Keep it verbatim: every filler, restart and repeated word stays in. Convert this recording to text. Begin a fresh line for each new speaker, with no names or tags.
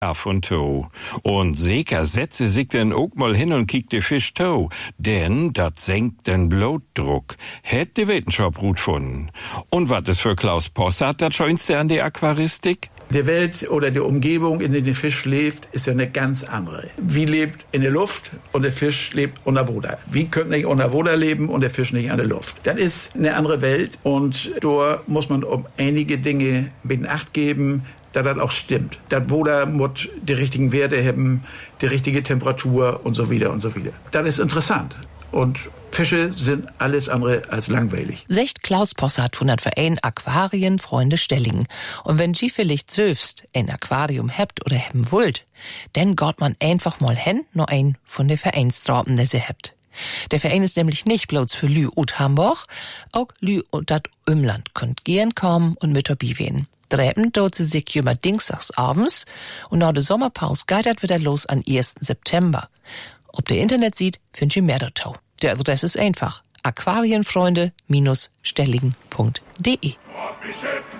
Af und to. Und sicher setze sich denn auch mal hin und kiekt de Fisch to, denn dat senkt den Blutdruck. Hätt de Wissenschaft gut gefunden. Und wat is für Klaus Possart das schönste an der Aquaristik?
Die Welt oder die Umgebung, in der der Fisch lebt, ist ja eine ganz andere. Wie lebt in der Luft und der Fisch lebt unter Wasser. Wie könnte ich unter Wasser leben und der Fisch nicht an der Luft? Das ist eine andere Welt und da muss man um einige Dinge in Acht geben, dass das auch stimmt. Das Wasser muss die richtigen Werte haben, die richtige Temperatur und so wieder und so wieder. Das ist interessant. Und Fische sind alles andere als langweilig.
Secht Klaus Possart von der Verein Aquarienfreunde Stellingen. Und wenn Sie vielleicht selbst ein Aquarium habt oder haben wollt, dann geht man einfach mal hin, nur ein von den Vereinstrauten, die sie habt. Der Verein ist nämlich nicht bloß für Lü ut Hamburg, auch Lü ut dat Umland könnt gern kommen und mit dabei werden. Treppen dort sie sich immer dienstags abends und nach der Sommerpause geht das wieder los am ersten September. Ob der Internet sieht, findet ihr mehr dazu. Die Adresse ist einfach: aquarienfreunde Bindestrich stellingen punkt de.